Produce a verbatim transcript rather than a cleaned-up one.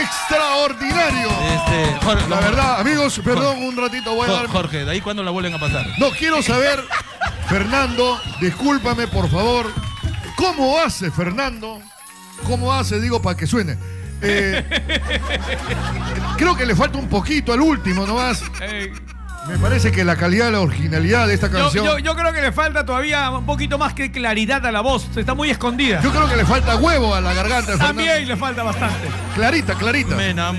extraordinario. Este, Jorge, La no, verdad, amigos, perdón, un ratito voy a dar. Jorge, ¿de ahí cuándo la vuelven a pasar? No, quiero saber, Fernando, discúlpame, por favor. ¿Cómo hace Fernando? ¿Cómo hace? Digo, para que suene. Eh, creo que le falta un poquito al último nomás. Eh, Me parece que la calidad, la originalidad de esta yo, canción. yo, yo creo que le falta todavía un poquito más que claridad a la voz. Está muy escondida. Yo creo que le falta huevo a la garganta de Fernando. También le falta bastante. Clarita, clarita. Me enamoré.